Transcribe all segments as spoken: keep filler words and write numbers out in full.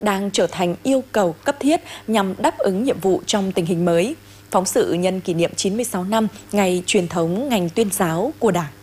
đang trở thành yêu cầu cấp thiết nhằm đáp ứng nhiệm vụ trong tình hình mới. Phóng sự nhân kỷ niệm chín mươi sáu năm ngày truyền thống ngành tuyên giáo của Đảng.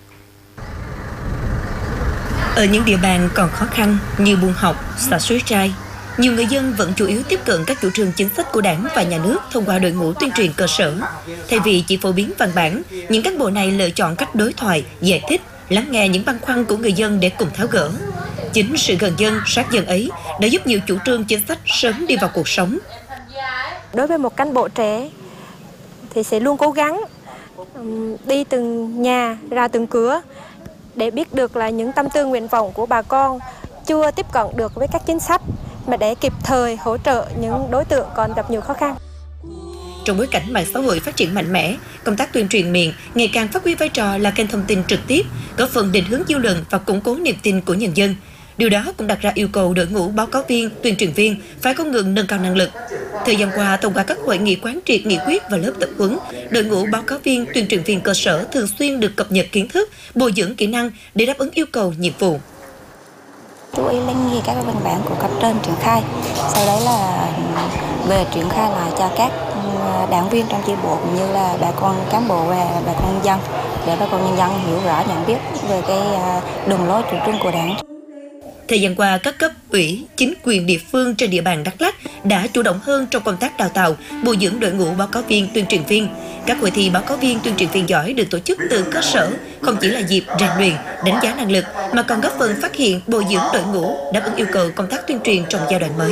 Ở những địa bàn còn khó khăn như Buôn Học, xã Suối Trai, nhiều người dân vẫn chủ yếu tiếp cận các chủ trương chính sách của Đảng và Nhà nước thông qua đội ngũ tuyên truyền cơ sở. Thay vì chỉ phổ biến văn bản, những cán bộ này lựa chọn cách đối thoại, giải thích, lắng nghe những băn khoăn của người dân để cùng tháo gỡ. Chính sự gần dân, sát dân ấy đã giúp nhiều chủ trương chính sách sớm đi vào cuộc sống. Đối với một cán bộ trẻ thì sẽ luôn cố gắng đi từng nhà, ra từng cửa để biết được là những tâm tư nguyện vọng của bà con chưa tiếp cận được với các chính sách, mà để kịp thời hỗ trợ những đối tượng còn gặp nhiều khó khăn. Trong bối cảnh mạng xã hội phát triển mạnh mẽ, công tác tuyên truyền miệng ngày càng phát huy vai trò là kênh thông tin trực tiếp, góp phần định hướng dư luận và củng cố niềm tin của nhân dân. Điều đó cũng đặt ra yêu cầu đội ngũ báo cáo viên, tuyên truyền viên phải không ngừng nâng cao năng lực. Thời gian qua, thông qua các hội nghị quán triệt nghị quyết và lớp tập huấn, đội ngũ báo cáo viên, tuyên truyền viên cơ sở thường xuyên được cập nhật kiến thức, bồi dưỡng kỹ năng để đáp ứng yêu cầu nhiệm vụ. Chú ý lắng nghe các văn bản của cấp trên triển khai, sau đấy là về triển khai lại cho các đảng viên trong chi bộ cũng như là bà con cán bộ và bà con nhân dân, để bà con nhân dân hiểu rõ, nhận biết về cái đường lối chủ trương của Đảng. Thời gian qua, các cấp ủy, chính quyền địa phương trên địa bàn Đắk Lắk đã chủ động hơn trong công tác đào tạo, bồi dưỡng đội ngũ báo cáo viên, tuyên truyền viên. Các hội thi báo cáo viên, tuyên truyền viên giỏi được tổ chức từ cơ sở, không chỉ là dịp rèn luyện, đánh giá năng lực, mà còn góp phần phát hiện, bồi dưỡng đội ngũ, đáp ứng yêu cầu công tác tuyên truyền trong giai đoạn mới.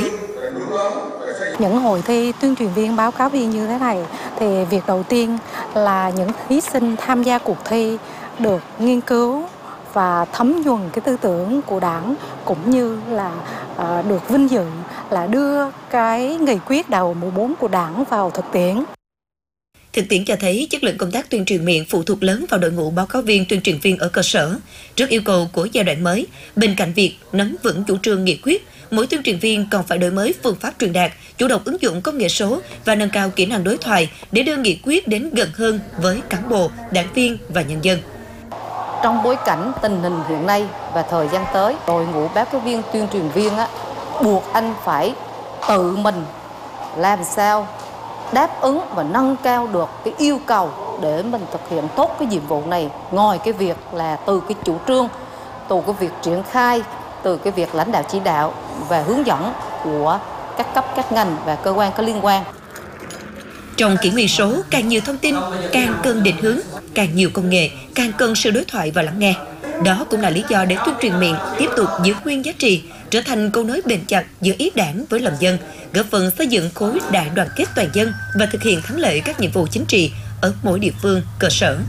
Những hội thi tuyên truyền viên, báo cáo viên như thế này, thì việc đầu tiên là những thí sinh tham gia cuộc thi được nghiên cứu và thấm nhuần cái tư tưởng của Đảng, cũng như là uh, được vinh dự là đưa cái nghị quyết đại hội mười bốn của Đảng vào thực tiễn. Thực tiễn cho thấy chất lượng công tác tuyên truyền miệng phụ thuộc lớn vào đội ngũ báo cáo viên, tuyên truyền viên ở cơ sở. Trước yêu cầu của giai đoạn mới, bên cạnh việc nắm vững chủ trương nghị quyết, mỗi tuyên truyền viên còn phải đổi mới phương pháp truyền đạt, chủ động ứng dụng công nghệ số và nâng cao kỹ năng đối thoại để đưa nghị quyết đến gần hơn với cán bộ, đảng viên và nhân dân. Trong bối cảnh tình hình hiện nay và thời gian tới, đội ngũ báo cáo viên, tuyên truyền viên á, buộc anh phải tự mình làm sao đáp ứng và nâng cao được cái yêu cầu để mình thực hiện tốt cái nhiệm vụ này. Ngoài cái việc là từ cái chủ trương, từ cái việc triển khai, từ cái việc lãnh đạo chỉ đạo và hướng dẫn của các cấp, các ngành và cơ quan có liên quan. Trong kỷ nguyên số, càng nhiều thông tin, càng cần định hướng, càng nhiều công nghệ, càng cần sự đối thoại và lắng nghe. Đó cũng là lý do để tuyên truyền miệng tiếp tục giữ nguyên giá trị, trở thành câu nối bền chặt giữa ý Đảng với lòng dân, góp phần xây dựng khối đại đoàn kết toàn dân và thực hiện thắng lợi các nhiệm vụ chính trị ở mỗi địa phương, cơ sở.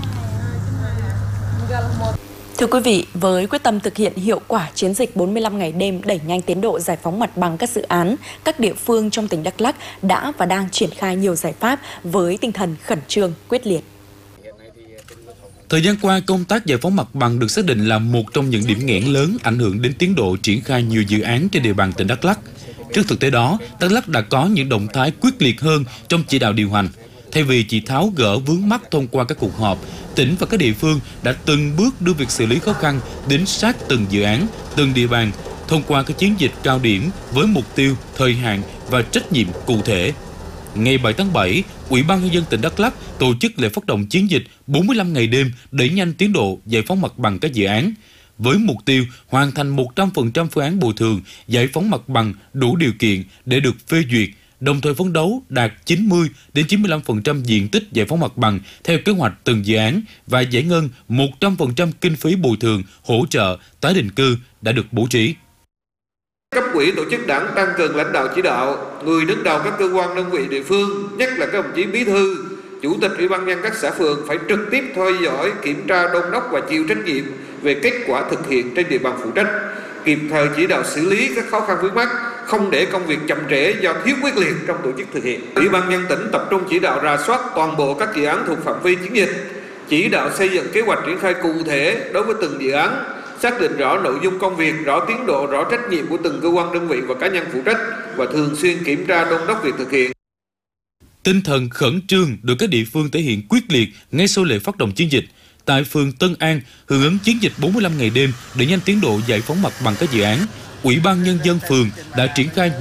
Thưa quý vị, với quyết tâm thực hiện hiệu quả chiến dịch bốn mươi lăm ngày đêm đẩy nhanh tiến độ giải phóng mặt bằng các dự án, các địa phương trong tỉnh Đắk Lắk đã và đang triển khai nhiều giải pháp với tinh thần khẩn trương, quyết liệt. Thời gian qua, công tác giải phóng mặt bằng được xác định là một trong những điểm nghẽn lớn ảnh hưởng đến tiến độ triển khai nhiều dự án trên địa bàn tỉnh Đắk Lắk. Trước thực tế đó, Đắk Lắk đã có những động thái quyết liệt hơn trong chỉ đạo điều hành. Thay vì chỉ tháo gỡ vướng mắc thông qua các cuộc họp, tỉnh và các địa phương đã từng bước đưa việc xử lý khó khăn đến sát từng dự án, từng địa bàn, thông qua các chiến dịch cao điểm với mục tiêu, thời hạn và trách nhiệm cụ thể. Ngày bảy tháng bảy, Ủy ban Nhân dân tỉnh Đắk Lắk tổ chức lễ phát động chiến dịch bốn mươi lăm ngày đêm đẩy nhanh tiến độ giải phóng mặt bằng các dự án, với mục tiêu hoàn thành một trăm phần trăm phương án bồi thường, giải phóng mặt bằng đủ điều kiện để được phê duyệt, đồng thời phấn đấu đạt chín mươi đến chín mươi lăm phần trăm diện tích giải phóng mặt bằng theo kế hoạch từng dự án và giải ngân một trăm phần trăm kinh phí bồi thường, hỗ trợ, tái định cư đã được bố trí. Cấp ủy tổ chức Đảng tăng cường lãnh đạo chỉ đạo, người đứng đầu các cơ quan đơn vị địa phương, nhất là các đồng chí bí thư, chủ tịch ủy ban nhân các xã phường phải trực tiếp theo dõi, kiểm tra, đôn đốc và chịu trách nhiệm về kết quả thực hiện trên địa bàn phụ trách, kịp thời chỉ đạo xử lý các khó khăn vướng mắc, không để công việc chậm trễ do thiếu quyết liệt trong tổ chức thực hiện. Ủy ban nhân tỉnh tập trung chỉ đạo rà soát toàn bộ các dự án thuộc phạm vi chiến dịch, chỉ đạo xây dựng kế hoạch triển khai cụ thể đối với từng dự án, xác định rõ nội dung công việc, rõ tiến độ, rõ trách nhiệm của từng cơ quan đơn vị và cá nhân phụ trách và thường xuyên kiểm tra đôn đốc việc thực hiện. Tinh thần khẩn trương được các địa phương thể hiện quyết liệt ngay sau lễ phát động chiến dịch. Tại phường Tân An, hưởng ứng chiến dịch bốn mươi lăm ngày đêm để nhanh tiến độ giải phóng mặt bằng các dự án, Ủy ban Nhân dân phường đã triển khai